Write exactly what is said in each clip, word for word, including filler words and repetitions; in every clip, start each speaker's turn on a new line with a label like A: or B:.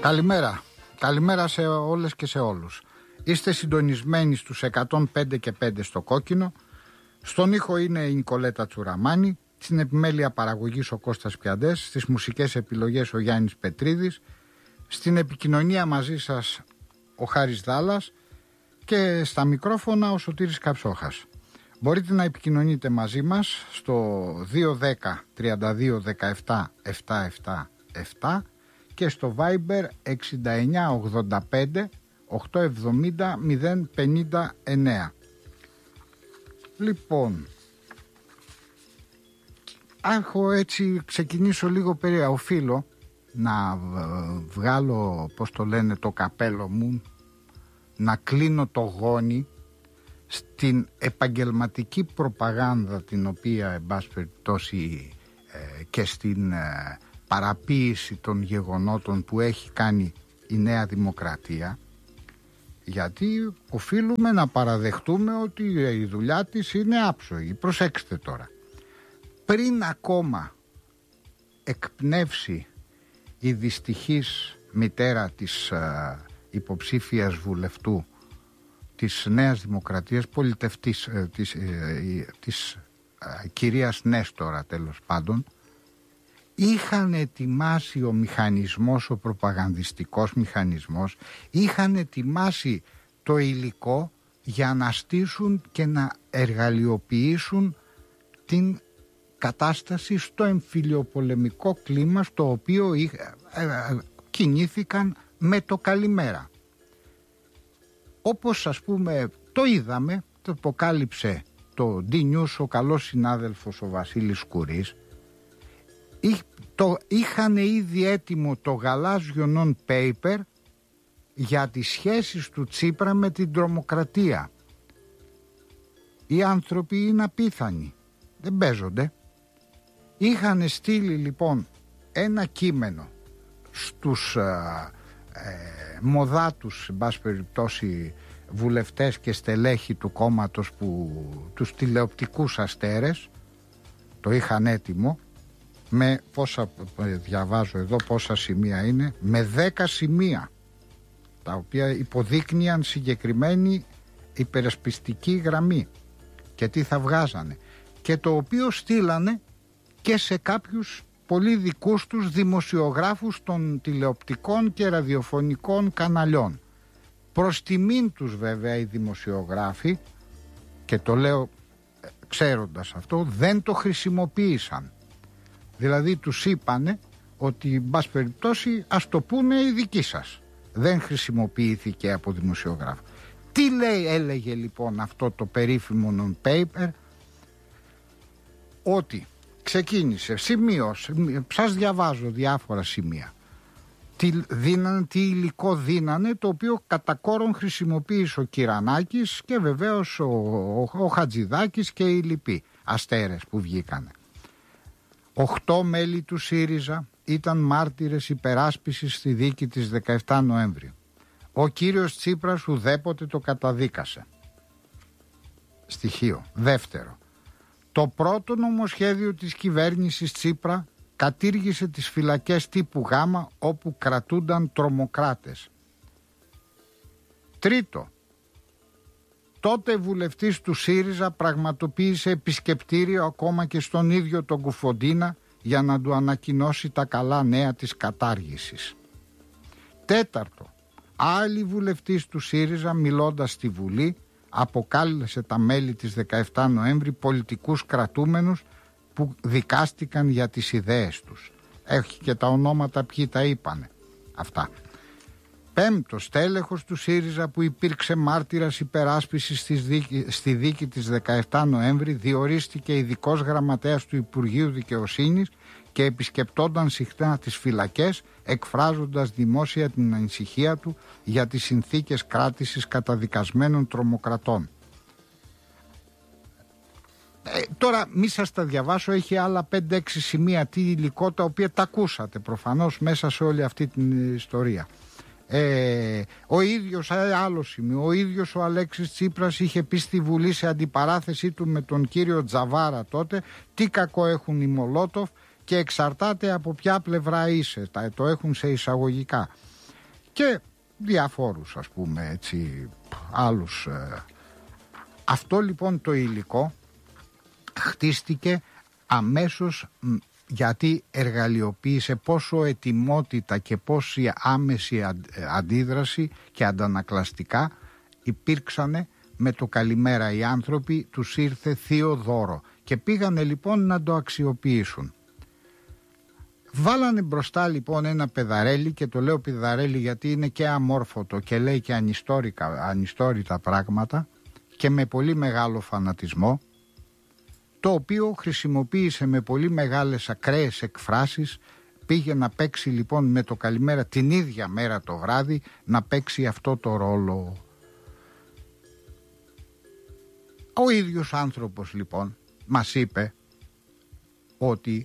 A: Καλημέρα. Καλημέρα σε όλες και σε όλους. Είστε συντονισμένοι στους εκατόν πέντε και πέντε στο Κόκκινο. Στον ήχο είναι η Νικολέτα Τσουραμάνη. Στην επιμέλεια παραγωγής ο Κώστας Πιαντές. Στις μουσικές επιλογές ο Γιάννης Πετρίδης. Στην επικοινωνία μαζί σας ο Χάρης Δάλλας. Και στα μικρόφωνα ο Σωτήρης Καψόχας. Μπορείτε να επικοινωνείτε μαζί μας στο δύο ένα μηδέν τρία δύο ένα επτά επτά επτά επτά και στο Viber εξήντα εννιά ογδόντα πέντε οκτακόσια εβδομήντα μηδέν πενήντα εννέα. Λοιπόν, έχω έτσι ξεκινήσω λίγο περί, οφείλω να βγάλω, πώς το λένε, το καπέλο μου, να κλείνω το γόνι στην επαγγελματική προπαγάνδα την οποία, εν πάση περιπτώσει, ε, και στην ε, παραποίηση των γεγονότων που έχει κάνει η Νέα Δημοκρατία, γιατί οφείλουμε να παραδεχτούμε ότι η δουλειά της είναι άψογη. Προσέξτε τώρα, πριν ακόμα εκπνεύσει η δυστυχής μητέρα της ε, υποψήφιας βουλευτού της Νέας Δημοκρατίας, πολιτευτής ε, της, ε, της ε, κυρίας Νέστορα, τέλος πάντων, είχαν ετοιμάσει ο μηχανισμός, ο προπαγανδιστικός μηχανισμός, είχαν ετοιμάσει το υλικό για να στήσουν και να εργαλειοποιήσουν την κατάσταση στο εμφυλιοπολεμικό κλίμα στο οποίο ε, ε, κινήθηκαν με το καλημέρα. Όπως, ας πούμε, το είδαμε, το αποκάλυψε το D-News ο καλός συνάδελφος ο Βασίλης Κουρής, το είχαν ήδη έτοιμο το γαλάζιο non-paper για τις σχέσεις του Τσίπρα με την τρομοκρατία. Οι άνθρωποι είναι απίθανοι, δεν παίζονται. Είχαν στείλει λοιπόν ένα κείμενο στους ε, ε, μοδάτους, εν πάση περιπτώσει, βουλευτές και στελέχη του κόμματος, που, τους τηλεοπτικούς αστέρες, το είχαν έτοιμο με πόσα, διαβάζω εδώ πόσα σημεία είναι, με δέκα σημεία, τα οποία υποδείκνυαν συγκεκριμένη υπερασπιστική γραμμή και τι θα βγάζανε, και το οποίο στείλανε και σε κάποιους πολύ δικούς τους δημοσιογράφους των τηλεοπτικών και ραδιοφωνικών καναλιών. Προς τιμήν τους βέβαια οι δημοσιογράφοι, και το λέω ξέροντας αυτό, δεν το χρησιμοποίησαν. Δηλαδή τους είπανε ότι, εν πάση περιπτώσει, ας το πούνε οι δικοί σας. Δεν χρησιμοποιήθηκε από δημοσιογράφο. Τι λέει, έλεγε λοιπόν αυτό το περίφημο non-paper? Ότι ξεκίνησε, σημείο, σας διαβάζω διάφορα σημεία. Τι, δίνανε, τι υλικό δίνανε, το οποίο κατά κόρον χρησιμοποίησε ο Κυρανάκης και βεβαίως ο, ο, ο Χατζηδάκης και οι λοιποί αστέρες που βγήκανε. Οχτώ μέλη του ΣΥΡΙΖΑ ήταν μάρτυρες υπεράσπισης στη δίκη της δεκαεφτά Νοέμβρη. Ο κύριος Τσίπρας ουδέποτε το καταδίκασε. Στοιχείο. Δεύτερο. Το πρώτο νομοσχέδιο της κυβέρνησης Τσίπρα κατήργησε τις φυλακές τύπου Γ όπου κρατούνταν τρομοκράτες. Τρίτο. Τότε βουλευτής του ΣΥΡΙΖΑ πραγματοποίησε επισκεπτήριο ακόμα και στον ίδιο τον Κουφοντίνα για να του ανακοινώσει τα καλά νέα της κατάργησης. Τέταρτο. Άλλη βουλευτής του ΣΥΡΙΖΑ, μιλώντας στη Βουλή, αποκάλεσε τα μέλη της δεκαεφτά Νοέμβρη πολιτικούς κρατούμενους που δικάστηκαν για τις ιδέες τους. Έχει και τα ονόματα ποιοι τα είπανε αυτά. Πέμπτο, στέλεχος του ΣΥΡΙΖΑ που υπήρξε μάρτυρας υπεράσπισης στη δίκη της δεκαεφτά Νοέμβρη διορίστηκε ειδικός γραμματέας του Υπουργείου Δικαιοσύνης και επισκεπτόταν συχνά τις φυλακές, εκφράζοντας δημόσια την ανησυχία του για τις συνθήκες κράτησης καταδικασμένων τρομοκρατών. Ε, τώρα μη σας τα διαβάσω, έχει άλλα πέντε έξι σημεία, τι υλικό, τα οποία τα ακούσατε προφανώς μέσα σε όλη αυτή την ιστορία. Ε, ο ίδιος, άλλο σημείο, ο ίδιος ο Αλέξης Τσίπρας είχε πει στη Βουλή σε αντιπαράθεσή του με τον κύριο Τζαβάρα τότε, τι κακό έχουν οι Μολότοφ και εξαρτάται από ποια πλευρά είσαι, το έχουν σε εισαγωγικά. και διαφόρους, ας πούμε, έτσι, άλλους. Αυτό λοιπόν το υλικό χτίστηκε αμέσως, γιατί εργαλειοποίησε πόσο ετοιμότητα και πόση άμεση αντίδραση και αντανακλαστικά υπήρξανε με το καλημέρα. Οι άνθρωποι τους ήρθε θείο δώρο και πήγανε λοιπόν να το αξιοποιήσουν. Βάλανε μπροστά λοιπόν ένα πεδαρέλι, και το λέω πεδαρέλι γιατί είναι και αμόρφωτο και λέει και ανιστόρητα πράγματα και με πολύ μεγάλο φανατισμό, το οποίο χρησιμοποίησε με πολύ μεγάλες ακραίες εκφράσεις. Πήγε να παίξει λοιπόν με το καλημέρα την ίδια μέρα το βράδυ, να παίξει αυτό το ρόλο. Ο ίδιος άνθρωπος λοιπόν μας είπε ότι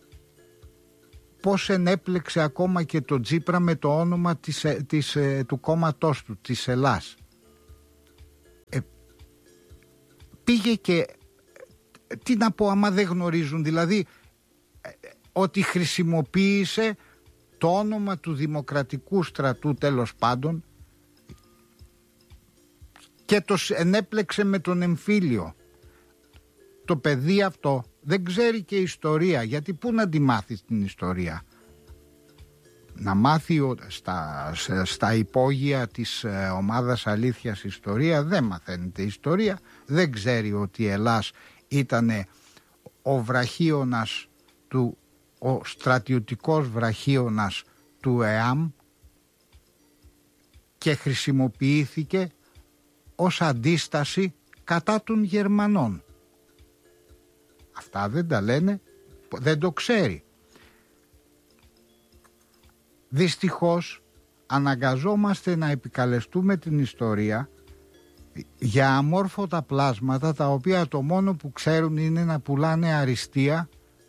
A: πώς ενέπλεξε ακόμα και το Τσίπρα με το όνομα της, της, του κόμματός του, της Ελλάς. Ε, πήγε και, τι να πω άμα δεν γνωρίζουν, δηλαδή ότι χρησιμοποίησε το όνομα του Δημοκρατικού Στρατού τέλος πάντων και το ενέπλεξε με τον εμφύλιο. Το παιδί αυτό δεν ξέρει και ιστορία, γιατί πού να τη μάθει την ιστορία? Να μάθει στα, στα υπόγεια της ομάδας Αλήθειας ιστορία? Δεν μαθαίνεται ιστορία. Δεν ξέρει ότι η Ελλάς ήταν ο βραχίωνας του, ο στρατιωτικός βραχίωνας του ΕΑΜ και χρησιμοποιήθηκε ως αντίσταση κατά των Γερμανών. Αυτά δεν τα λένε, δεν το ξέρει. Δυστυχώς αναγκαζόμαστε να επικαλεστούμε την ιστορία για αμόρφωτα πλάσματα, τα οποία το μόνο που ξέρουν είναι να πουλάνε αριστεία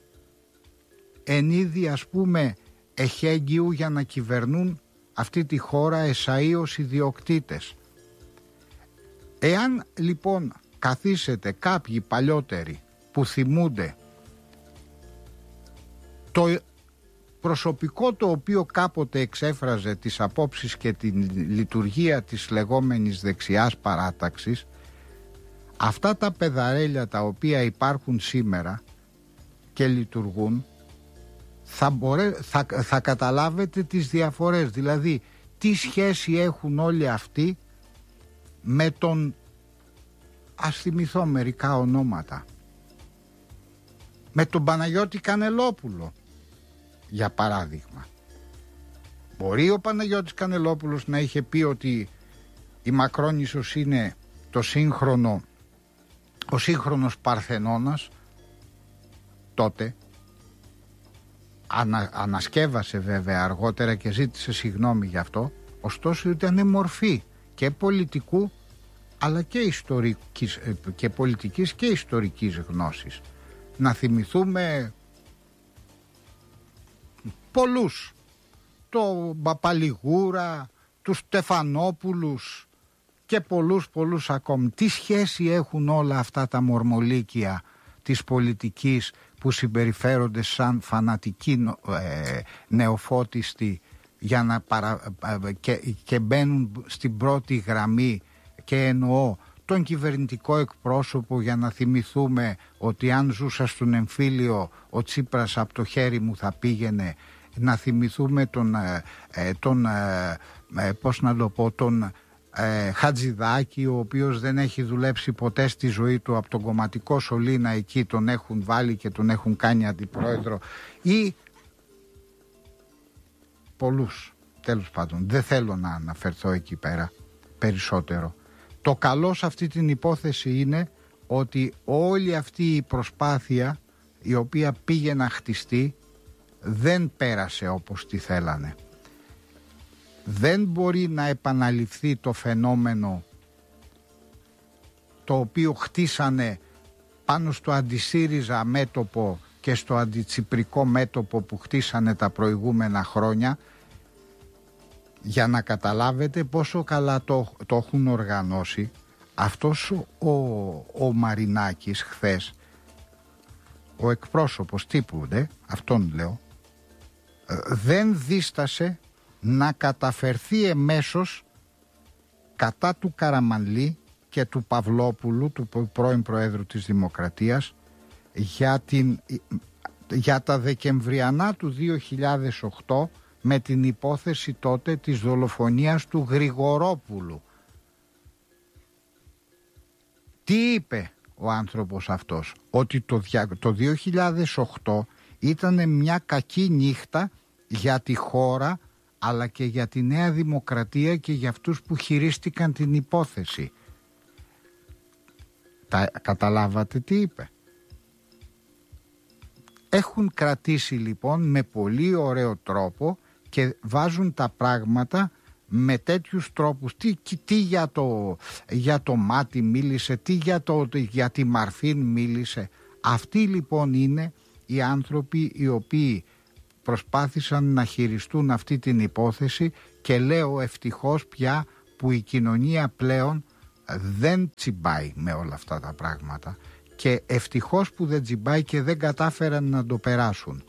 A: εν είδη, ας πούμε, εχέγγυου, για να κυβερνούν αυτή τη χώρα εσαΐως ιδιοκτήτες. Εάν λοιπόν καθίσετε κάποιοι παλιότεροι που θυμούνται το προσωπικό το οποίο κάποτε εξέφραζε τις απόψεις και την λειτουργία της λεγόμενης δεξιάς παράταξης, αυτά τα πεδαρέλια τα οποία υπάρχουν σήμερα και λειτουργούν, θα, μπορέ, θα, θα καταλάβετε τις διαφορές. Δηλαδή τι σχέση έχουν όλοι αυτοί με τον, ας θυμηθώ μερικά ονόματα, με τον Παναγιώτη Κανελόπουλο για παράδειγμα. Μπορεί ο Παναγιώτης Κανελόπουλος να είχε πει ότι η Μακρόνισσος είναι το σύγχρονο, ο σύγχρονος Παρθενώνας. Τότε ανα, ανασκεύασε βέβαια αργότερα και ζήτησε συγγνώμη γι' αυτό. Ωστόσο ήταν μορφή και πολιτικού αλλά και ιστορικής, και πολιτικής και ιστορικής γνώσης. Να θυμηθούμε πολλούς, το Παπαλιγούρα, τους Στεφανόπουλους και πολλούς πολλούς ακόμη. Τι σχέση έχουν όλα αυτά τα μορμολίκια της πολιτικής που συμπεριφέρονται σαν φανατικοί ε, νεοφώτιστοι για να παρα, και, και μπαίνουν στην πρώτη γραμμή, και εννοώ τον κυβερνητικό εκπρόσωπο, για να θυμηθούμε ότι αν ζούσα στον εμφύλιο ο Τσίπρας από το χέρι μου θα πήγαινε. Να θυμηθούμε τον, ε, τον ε, ε, πώς να το πω, τον ε, Χατζηδάκη, ο οποίος δεν έχει δουλέψει ποτέ στη ζωή του, από τον κομματικό σωλήνα εκεί τον έχουν βάλει και τον έχουν κάνει αντιπρόεδρο, ή πολλούς, τέλος πάντων δεν θέλω να αναφερθώ εκεί πέρα περισσότερο. Το καλό σε αυτή την υπόθεση είναι ότι όλη αυτή η προσπάθεια η οποία πήγε να χτιστεί δεν πέρασε όπως τη θέλανε. Δεν μπορεί να επαναληφθεί το φαινόμενο το οποίο χτίσανε πάνω στο αντισύριζα μέτωπο και στο αντιτσιπρικό μέτωπο που χτίσανε τα προηγούμενα χρόνια, για να καταλάβετε πόσο καλά το, το έχουν οργανώσει. Αυτός ο, ο Μαρινάκης χθες, ο εκπρόσωπος τύπου, δε, αυτόν λέω, δεν δίστασε να καταφερθεί εμέσως κατά του Καραμανλή και του Παυλόπουλου, του πρώην Προέδρου της Δημοκρατίας, για, την, για τα Δεκεμβριανά του δύο χιλιάδες οκτώ, με την υπόθεση τότε της δολοφονίας του Γρηγορόπουλου. Τι είπε ο άνθρωπος αυτός? Ότι το, το δύο χιλιάδες οκτώ ήταν μια κακή νύχτα για τη χώρα, αλλά και για τη Νέα Δημοκρατία και για αυτούς που χειρίστηκαν την υπόθεση. Τα, καταλάβατε τι είπε? Έχουν κρατήσει λοιπόν με πολύ ωραίο τρόπο και βάζουν τα πράγματα με τέτοιους τρόπους. Τι, τι για, το, για το Μάτι μίλησε, τι για, το, για τη Μαρφίν μίλησε. Αυτοί λοιπόν είναι οι άνθρωποι οι οποίοι προσπάθησαν να χειριστούν αυτή την υπόθεση, και λέω ευτυχώς πια που η κοινωνία πλέον δεν τσιμπάει με όλα αυτά τα πράγματα, και ευτυχώς που δεν τσιμπάει και δεν κατάφεραν να το περάσουν.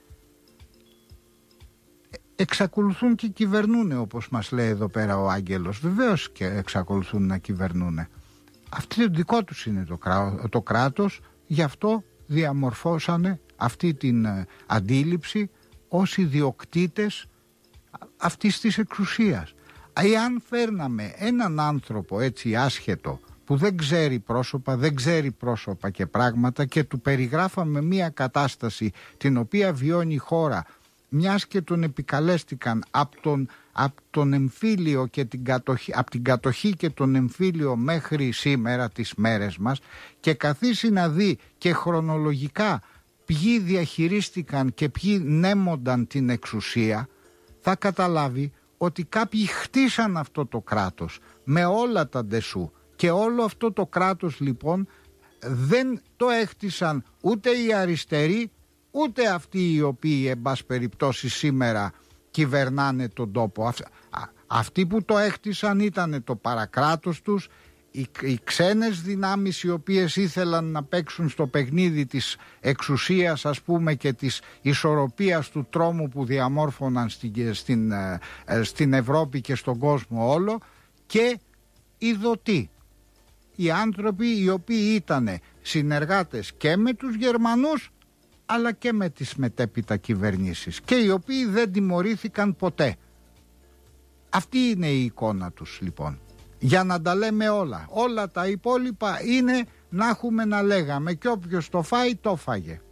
A: Εξακολουθούν και κυβερνούν, όπως μας λέει εδώ πέρα ο Άγγελος. Βεβαίως και εξακολουθούν να κυβερνούν. Αυτό το δικό τους είναι το, κρά, το κράτος, γι' αυτό διαμορφώσανε αυτή την ε, αντίληψη ως ιδιοκτήτες αυτής της εξουσίας. Εάν φέρναμε έναν άνθρωπο έτσι άσχετο, που δεν ξέρει πρόσωπα, δεν ξέρει πρόσωπα και πράγματα, και του περιγράφαμε μια κατάσταση την οποία βιώνει η χώρα, μιας και τον επικαλέστηκαν από τον, από τον εμφύλιο και την κατοχή, από την κατοχή και τον εμφύλιο μέχρι σήμερα τις μέρες μας, και καθίσει να δει και χρονολογικά ποιοι διαχειρίστηκαν και ποιοι νέμονταν την εξουσία, θα καταλάβει ότι κάποιοι χτίσαν αυτό το κράτος με όλα τα ντεσού, και όλο αυτό το κράτος λοιπόν δεν το έχτισαν ούτε οι αριστεροί, ούτε αυτοί οι οποίοι εν πάση περιπτώσει σήμερα κυβερνάνε τον τόπο. Αυτοί που το έχτισαν ήταν το παρακράτος τους, οι, οι ξένες δυνάμεις οι οποίες ήθελαν να παίξουν στο παιχνίδι της εξουσίας, ας πούμε, και της ισορροπίας του τρόμου που διαμόρφωναν στην, στην, στην Ευρώπη και στον κόσμο όλο, και οι δοτοί, οι άνθρωποι οι οποίοι ήταν συνεργάτες και με τους Γερμανούς αλλά και με τις μετέπειτα κυβερνήσεις, και οι οποίοι δεν τιμωρήθηκαν ποτέ. Αυτή είναι η εικόνα τους λοιπόν. Για να τα λέμε όλα. Όλα τα υπόλοιπα είναι να έχουμε να λέγαμε, και όποιος το φάει το φάγε.